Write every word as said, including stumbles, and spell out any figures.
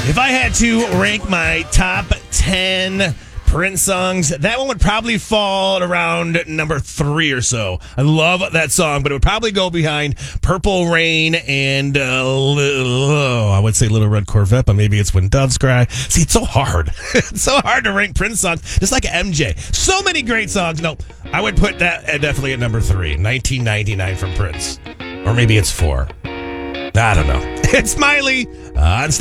If I had to rank my top ten Prince songs, that one would probably fall at around number three or so. I love that song, but it would probably go behind Purple Rain and uh, oh, I would say Little Red Corvette, but maybe it's When Doves Cry. See, it's so hard. It's so hard to rank Prince songs, just like M J. So many great songs. No, I would put that at definitely at number three, nineteen ninety-nine from Prince. Or maybe it's four. I don't know. It's Miley on